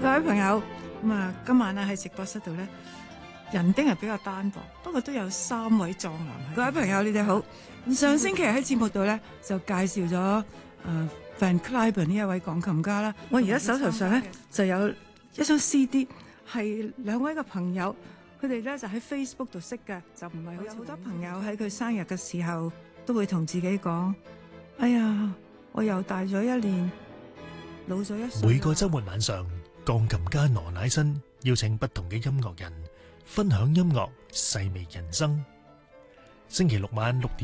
各位朋友，今晚喺直播室度咧，人丁係比較單薄，不過都有3位壯男。各位朋友，你哋好。上星期喺節目度咧就介紹咗Van Cliburn 呢一位鋼琴家啦。我而家手頭上咧就有一張 CD， 係2位嘅朋友，佢哋咧就喺 Facebook 度識嘅，就唔係有好多朋友喺佢生日嘅時候都會同自己講：哎呀，我又大咗1年，老咗1歲。 每個週末晚上，鋼琴家羅乃新邀請不同嘅音樂人分享音樂，細味人生。星期六晚6點